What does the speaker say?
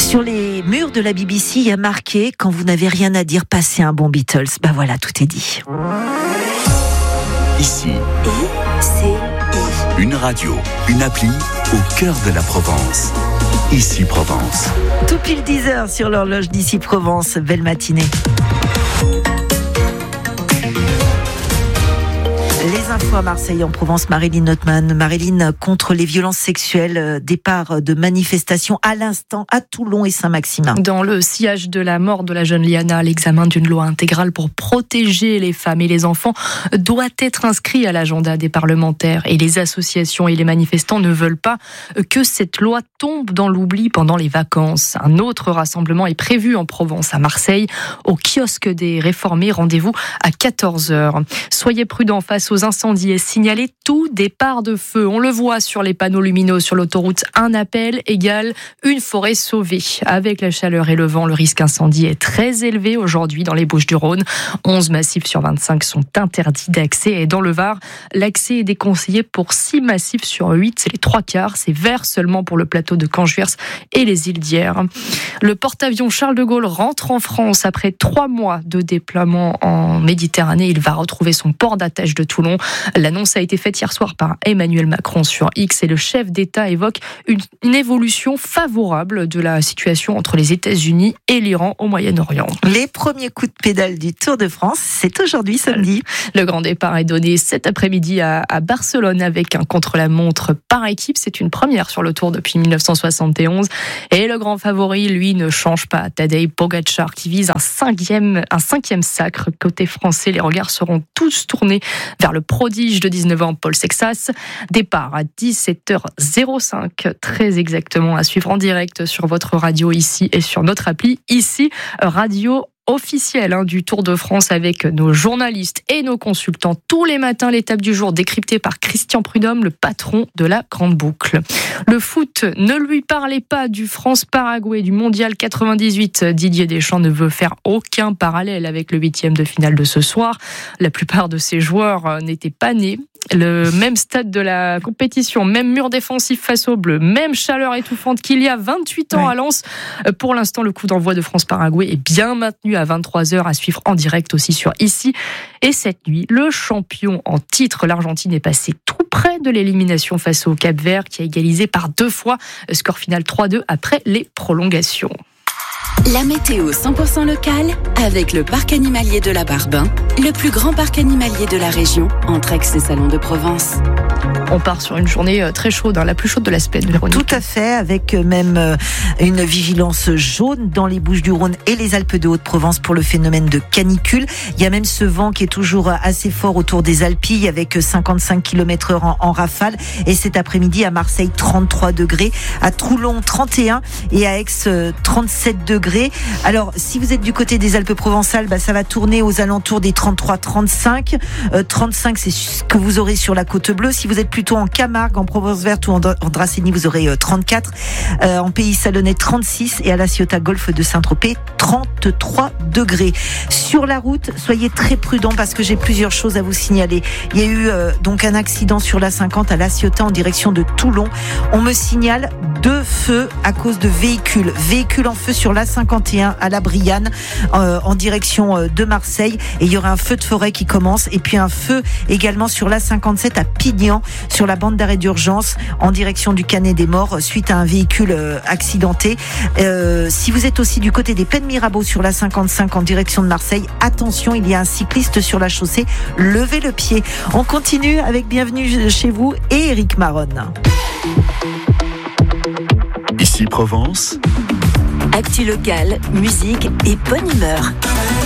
Sur les murs de la BBC, il y a marqué « Quand vous n'avez rien à dire, passez un bon Beatles ». Ben voilà, tout est dit. Ici, une radio, une appli au cœur de la Provence. Ici Provence. Tout pile 10h sur l'horloge d'Ici Provence. Belle matinée. Les infos à Marseille, en Provence, Marilyn Notman. Marilyn, contre les violences sexuelles, départ de manifestations à l'instant à Toulon et Saint-Maximin. Dans le sillage de la mort de la jeune Liana, l'examen d'une loi intégrale pour protéger les femmes et les enfants doit être inscrit à l'agenda des parlementaires. Et les associations et les manifestants ne veulent pas que cette loi tombe dans l'oubli pendant les vacances. Un autre rassemblement est prévu en Provence, à Marseille, au kiosque des Réformés. Rendez-vous à 14h. Soyez prudents face aux incendies et signalez tout départ de feu. On le voit sur les panneaux lumineux sur l'autoroute. Un appel égale une forêt sauvée. Avec la chaleur et le vent, le risque incendie est très élevé aujourd'hui dans les Bouches-du-Rhône. 11 massifs sur 25 sont interdits d'accès. Et dans le Var, l'accès est déconseillé pour 6 massifs sur 8. C'est les 3/4. C'est vert seulement pour le plateau de Canjuers et les îles d'Hyères. Le porte-avions Charles de Gaulle rentre en France après 3 mois de déploiement en Méditerranée. Il va retrouver son port d'attache de Toulon. L'annonce a été faite hier soir par Emmanuel Macron sur X et le chef d'État évoque une évolution favorable de la situation entre les États-Unis et l'Iran au Moyen-Orient. Les premiers coups de pédale du Tour de France, c'est aujourd'hui samedi. Le grand départ est donné cet après-midi à Barcelone avec un contre-la-montre par équipe. C'est une première sur le Tour depuis 1971. Et le grand favori, lui, ne change pas. Tadej Pogačar qui vise un cinquième sacre. Côté français, les regards seront tous tournés vers le prodige de 19 ans, Paul Sexas. Départ à 17h05, très exactement, à suivre en direct sur votre radio ici et sur notre appli ici, radio officielle du Tour de France avec nos journalistes et nos consultants. Tous les matins, l'étape du jour décryptée par Christian Prudhomme, le patron de la Grande Boucle. Le foot, ne lui parlez pas du France-Paraguay du Mondial 98. Didier Deschamps ne veut faire aucun parallèle avec le 8e de finale de ce soir. La plupart de ses joueurs n'étaient pas nés. Le même stade de la compétition, même mur défensif face aux Bleus, même chaleur étouffante qu'il y a 28 ans à Lens. Pour l'instant, le coup d'envoi de France-Paraguay est bien maintenu à 23h, à suivre en direct aussi sur Ici. Et cette nuit, le champion en titre, l'Argentine, est passé tout près de l'élimination face au Cap-Vert, qui a égalisé par 2 fois. Score final 3-2 après les prolongations. La météo 100% locale avec le parc animalier de la Barbin, le plus grand parc animalier de la région, entre Aix et Salon de Provence. On part sur une journée très chaude, la plus chaude de la semaine. Tout à fait, avec même une vigilance jaune dans les Bouches-du-Rhône et les Alpes de Haute-Provence pour le phénomène de canicule. Il y a même ce vent qui est toujours assez fort autour des Alpilles avec 55 km/h en rafale. Et cet après-midi à Marseille, 33 degrés, à Toulon 31 et à Aix 37 degrés. Alors, si vous êtes du côté des Alpes provençales, ça va tourner aux alentours des 33-35. 35, c'est ce que vous aurez sur la Côte Bleue. Si vous êtes plutôt en Camargue, en Provence Verte ou en Dracénie, vous aurez 34. En Pays Salonnais, 36. Et à la Ciotat Golfe de Saint-Tropez, 33 degrés. Sur la route, soyez très prudents parce que j'ai plusieurs choses à vous signaler. Il y a eu donc un accident sur la 50 à la Ciotat en direction de Toulon. On me signale 2 feux à cause de véhicules. Véhicules en feu sur la 51 à la Brianne en direction de Marseille. Et il y aura un feu de forêt qui commence. Et puis un feu également sur la 57 à Pignan, sur la bande d'arrêt d'urgence en direction du Canet des Morts suite à un véhicule accidenté. Si vous êtes aussi du côté des Plaines Mirabeau sur la 55 en direction de Marseille, attention, il y a un cycliste sur la chaussée. Levez le pied. On continue avec Bienvenue chez vous et Éric Maronne. Ici Provence. Actu locale, musique et bonne humeur.